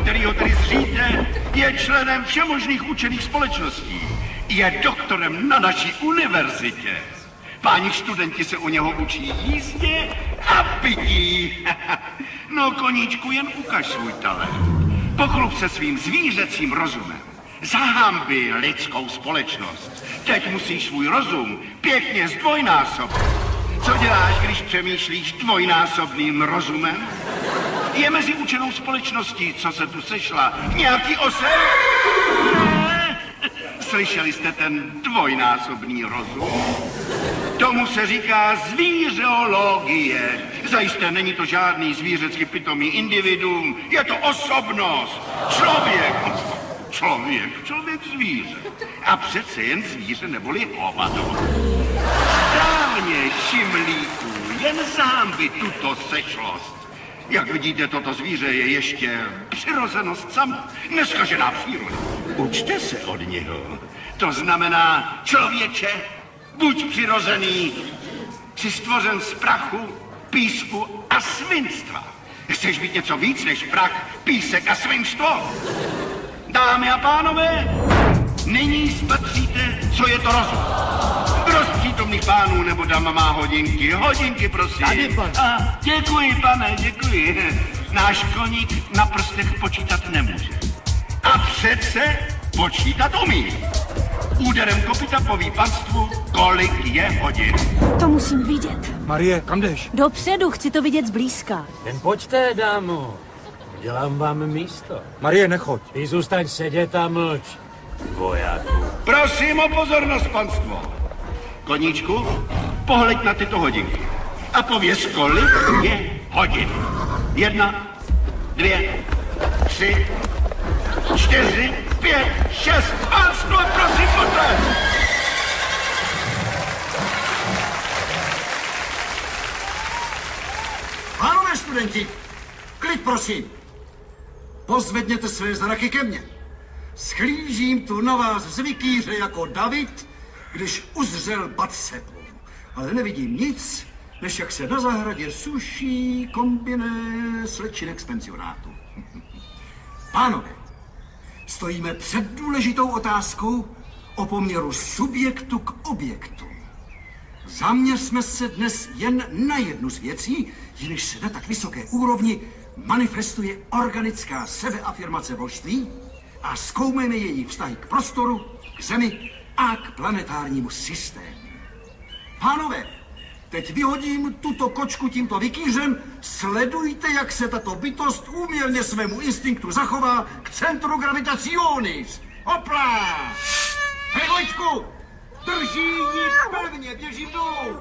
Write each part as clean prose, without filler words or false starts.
který ho tedy zřídne, je členem všemožných učených společností. Je doktorem na naší univerzitě. Páni studenti se u něho učí jízdě a pití. No, koníčku, jen ukaž svůj talent. Pochlup se svým zvířecím rozumem. Zahambi lidskou společnost. Teď musíš svůj rozum pěkně zdvojnásobit. Co děláš, když přemýšlíš dvojnásobným rozumem? Je mezi učenou společností, co se tu sešla, nějaký osel? Ne. Slyšeli jste ten dvojnásobný rozum? Tomu se říká zvířeologie. Zajisté není to žádný zvířecky pitomý individuum, je to osobnost. Člověk zvíře. A přece jen zvíře neboli hovado. Správně, šimlíků, jen zámby tuto sešlost. Jak vidíte, toto zvíře je ještě přirozenost sama, neskažená příroda. Učte se od něho. To znamená, člověče, buď přirozený, jsi stvořen z prachu, písku a svinstva. Chceš být něco víc než prach, písek a svinstvo? Dámy a pánové, nyní spatříte, co je to rozum. Kdo z přítomných pánů nebo dama má hodinky? Hodinky, prosím. Tady, pan. Děkuji, pane, děkuji. Náš koník na prstech počítat nemůže. A přece počítat umí. Úderem kopyta poví panstvu, kolik je hodin. To musím vidět. Marie, kam jdeš? Dopředu, chci to vidět zblízka. Jen pojďte, dámo. Udělám vám místo. Marie, nechoď. Ty zůstaň sedět a mlč, vojáku. Prosím o pozornost, panstvo. Koníčku, pohleď na tyto hodinky. A pověz, kolik je hodin. 1, 2, 3, 4, 5, 6, panstvo, prosím, potlesk. Pánové studenti, klid prosím. Pozvedněte své zraky ke mně. Schlížím tu na vás zvykýře jako David, když uzřel Batsebu. Ale nevidím nic, než jak se na zahradě suší kombiné slečinek z pensionátu. Pánové, stojíme před důležitou otázkou o poměru subjektu k objektu. Zaměřme se dnes jen na jednu z věcí, jimiž se na tak vysoké úrovni manifestuje organická sebeafirmace božství a zkoumejme její vztahy k prostoru, k zemi a k planetárnímu systému. Pánové, teď vyhodím tuto kočku tímto vykýřem, sledujte, jak se tato bytost úměrně svému instinktu zachová k centru gravitacionis. Hopla! Hej, Vojtku! Drží ji pevně, běžím dolů!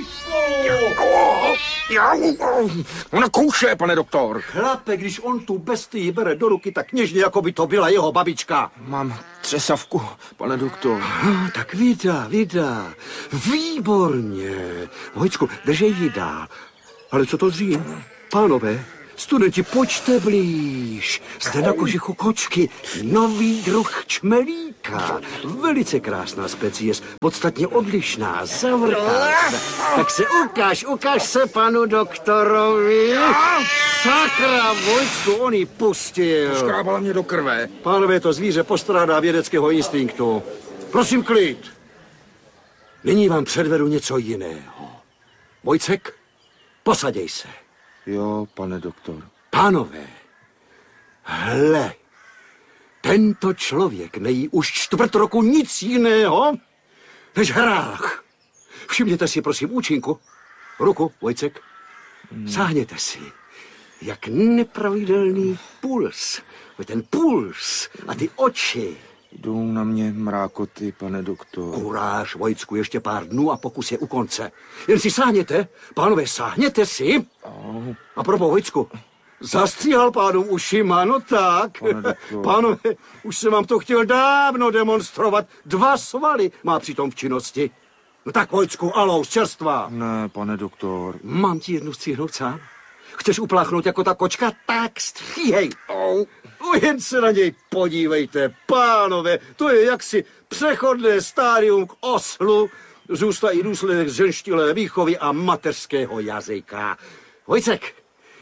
Ona kouše, pane doktor. Chlape, když on tu bestii bere do ruky, tak něžně, jako by to byla jeho babička. Mám třesavku, pane doktor. Tak vydá. Výborně. Vojtku, držej ji dál. Ale co to dřím? Pánové, studenti, pojďte blíž. Zde na kožichu kočky nový druh čmelíka. Velice krásná specie, podstatně odlišná, zavrtá se. Tak se ukáž se panu doktorovi. Sakra, Vojtku, on ji pustil. Škrábala mě do krve. Pánové, to zvíře postrádá vědeckého instinktu. Prosím, klid. Nyní vám předvedu něco jiného. Vojcek, posaděj se. Jo, pane doktor. Pánové, hle, tento člověk nejí už čtvrt roku nic jiného než hrách. Všimněte si, prosím, účinku. Ruku, Vojcek. Sáhněte si, jak nepravidelný puls. Ten puls a ty oči. Jdou na mě mrákoty, pane doktor. Kuráž, Vojcku, ještě pár dnů a pokus je u konce. Jen si sáhněte, pánové, sáhněte si. A propo, Vojcku, zastříhal pánům ušima, no tak. Pánové, už jsem vám to chtěl dávno demonstrovat. 2 svaly má přitom v činnosti. No tak, Vojcku, alous, čerstvá. Ne, pane doktor. Mám ti jednu stříhnout sám? Chceš upláchnout jako ta kočka? Tak stříhej. Jen se na něj podívejte, pánové, to je jaksi přechodné stádium k oslu, zůstá i důsledek ženštilé výchovy a mateřského jazyka. Vojcek,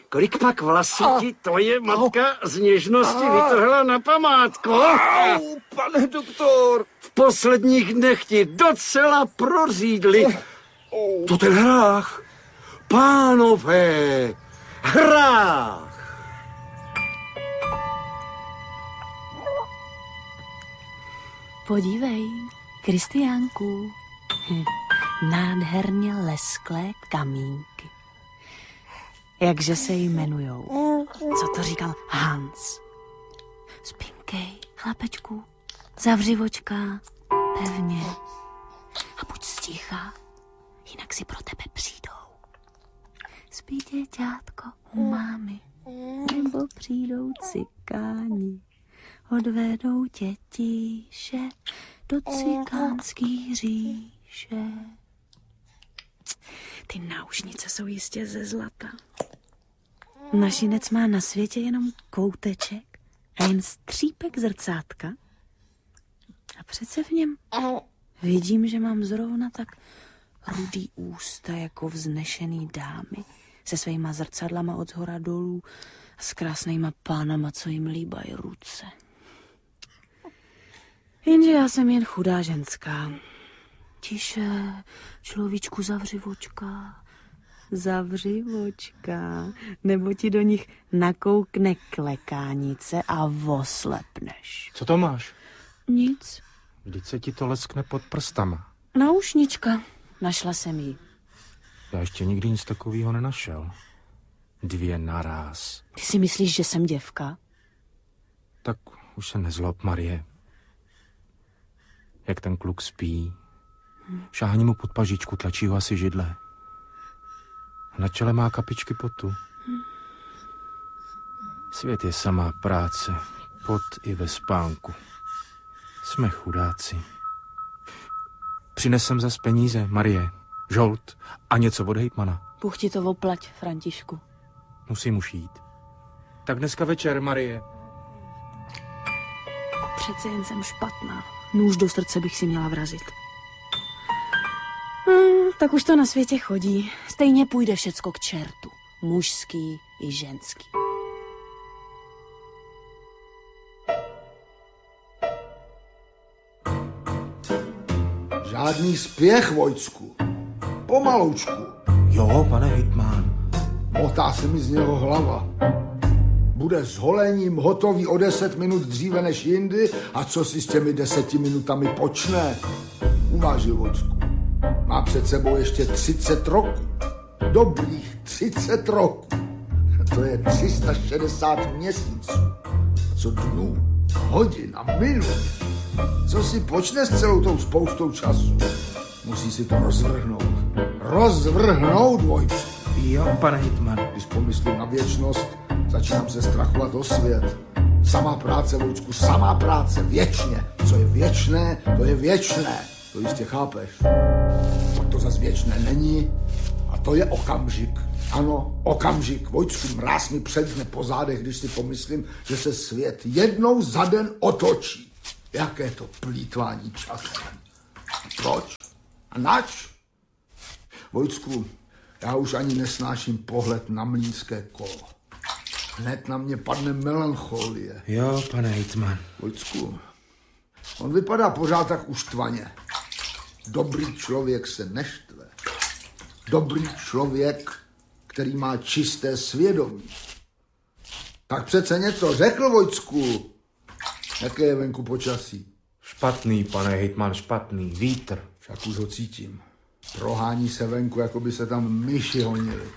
kolik pak vlasů ti tvoje matka z něžnosti vytrhla na památku? Au, pane doktor. V posledních dnech ti docela prořídli. To ten hrách. Pánové, hrách. Podívej, Kristiánku. Nádherně lesklé kamínky. Jakže se jmenujou? Co to říkal Hans? Spinkej, chlapečku, zavři očka, pevně. A buď sticha, jinak si pro tebe přijdou. Spí děťátko u mámy, nebo přijdou cikáni. Odvedou tě tíše do cikánský říše. Ty náušnice jsou jistě ze zlata. Našinec má na světě jenom kouteček a jen střípek zrcátka. A přece v něm vidím, že mám zrovna tak rudý ústa jako vznešený dámy se svýma zrcadlama od zhora dolů a s krásnýma pánama, co jim líbají ruce. Jenže já jsem jen chudá ženská. Tiše, človíčku, zavři očka. Zavři očka, nebo ti do nich nakoukne klekánice a oslepneš. Co to máš? Nic. Vždyť se ti to leskne pod prstama. Náušnička. Našla jsem ji. Já ještě nikdy nic takového nenašel. 2 naráz. Ty si myslíš, že jsem děvka? Tak už se nezlob, Marie. Jak ten kluk spí. Šáhni mu pod pažičku, tlačí ho asi židle. Na čele má kapičky potu. Svět je samá práce, pot i ve spánku. Jsme chudáci. Přinesem zas peníze, Marie, žolt a něco od hejtmana. Bůh ti to oplať, Františku. Musím už jít. Tak dneska večer, Marie. Přece jen jsem špatná. Nůž do srdce bych si měla vrazit. Tak už to na světě chodí. Stejně půjde všecko k čertu. Mužský i ženský. Žádný spěch, Vojtsku. Pomaloučku. Jo, pane hejtman. Motá se mi z něho hlava. Bude s holením hotový o 10 minut dříve než jindy a co si s těmi 10 minutami počne? Uvážil Vojtsku. Má před sebou ještě 30 roků. Dobrých 30 roků. To je 360 měsíců. Co dnů, hodin a minut. Co si počne s celou tou spoustou času? Musí si to rozvrhnout. Rozvrhnout, Vojtsku. Jo, pane hejtman. Když pomyslím na věčnost, začínám se strachovat o svět. Samá práce, Vojtsku, samá práce, věčně. Co je věčné, to je věčné. To jistě chápeš. Pak to zas věčné není. A to je okamžik. Ano, okamžik. Vojtsku, mráz mi předne po zádech, když si pomyslím, že se svět jednou za den otočí. Jaké to plýtvání časem. Proč? A nač? Vojtsku, já už ani nesnáším pohled na mlýnské kolo. Hned na mě padne melancholie. Jo, pane hejtman. Vojtsku, on vypadá pořád tak uštvaně. Dobrý člověk se neštve. Dobrý člověk, který má čisté svědomí. Tak přece něco řekl, Vojtsku. Jaké je venku počasí? Špatný, pane hejtman, špatný. Vítr. Však už ho cítím. Prohání se venku, jako by se tam myši honily.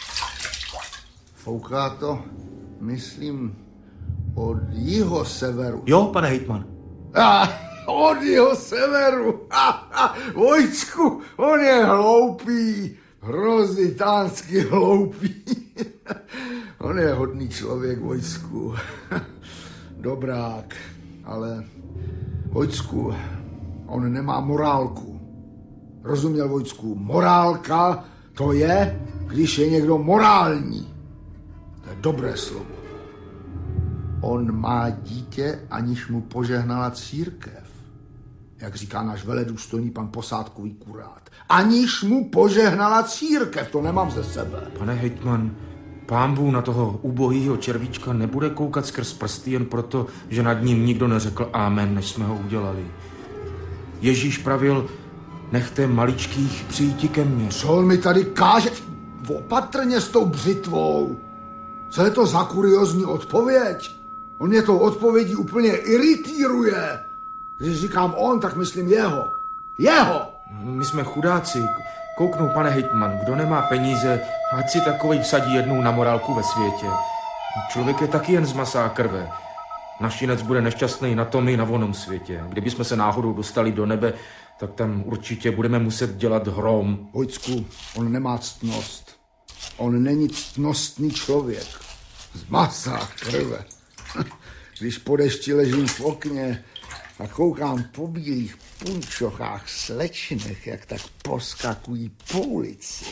Fouká to, myslím, od jihoseveru. Jo, pane hejtman. Od jihoseveru. Vojtsku, on je hloupý. Hrozitánsky hloupý. On je hodný člověk, Vojtsku. Dobrák, ale Vojtsku, on nemá morálku. Rozuměl, Vojtsku? Morálka to je, když je někdo morální. To je dobré slovo. On má dítě, aniž mu požehnala církev. Jak říká náš veledůstojný pan posádkový kurát. Aniž mu požehnala církev, to nemám ze sebe. Pane hejtman, Pánbůh na toho ubohýho červíčka nebude koukat skrz prsty jen proto, že nad ním nikdo neřekl amen, než jsme ho udělali. Ježíš pravil, nechte maličkých přijít ke mně. Co on mi tady káže? Opatrně s tou břitvou. Co je to za kuriózní odpověď? On mě tou odpovědí úplně iritíruje. Když říkám on, tak myslím jeho. Jeho! My jsme chudáci. Kouknou, pane hejtman, kdo nemá peníze, ať si takovej vsadí jednou na morálku ve světě. Člověk je taky jen z masa a krve. Našinec bude nešťastný na tom i na vonom světě. Kdybychom se náhodou dostali do nebe, tak tam určitě budeme muset dělat hrom. Vojtsku, on nemá ctnost. On není ctnostný člověk. Z masa a krve. Když po dešti ležím v okně a koukám po bílých punčochách slečnech, jak tak poskakují po ulici.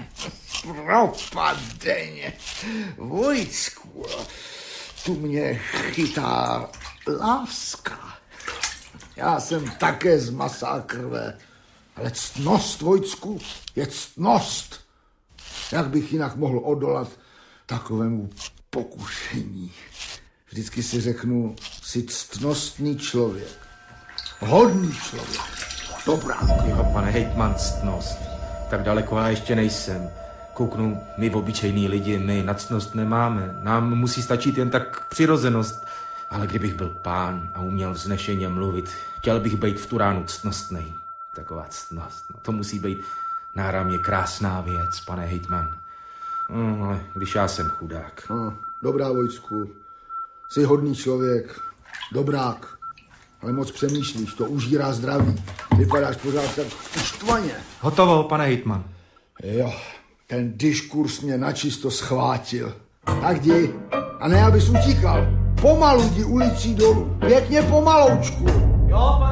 Propadeně. Vojtsku, tu mě chytá láska. Já jsem také z masa a krve, ale ctnost, Vojtsku, je ctnost. Jak bych jinak mohl odolat takovému pokušení? Vždycky si řeknu, jsi ctnostný člověk, hodný člověk, dobrá. Jo, pane hejtman, ctnost. Tak daleko já ještě nejsem. Kouknu, my obyčejní lidi, my na ctnost nemáme. Nám musí stačit jen tak přirozenost. Ale kdybych byl pán a uměl vznešeně mluvit, chtěl bych být v tu ránu ctnostnej. Taková ctnost, no, to musí být náramně krásná věc, pane hejtman. Ale když já jsem chudák. Dobrá, Vojtsku, jsi hodný člověk, dobrák, ale moc přemýšlíš, to užírá zdraví. Vypadáš pořád tak uštvaně. Hotovo, pane hejtman. Jo, ten diskurs mě načisto schvátil. Tak jdi, a ne abys utíkal. Pomalu jdi ulicí dolů, pěkně pomaloučku. Jo, pane